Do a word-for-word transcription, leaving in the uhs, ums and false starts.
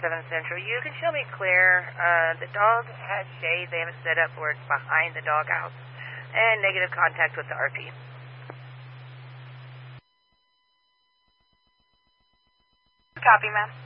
seven Central. You can show me clear. Uh, the dog has shade. They have it set up where it's behind the doghouse. And negative contact with the R P. Copy, ma'am.